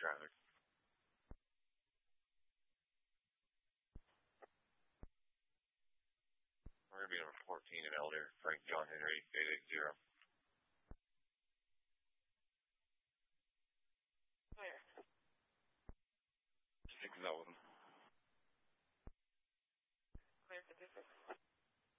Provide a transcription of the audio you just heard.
traffic. We're going to be number 14 in Elder, Frank John Henry, 880. Where? Sticks out with him.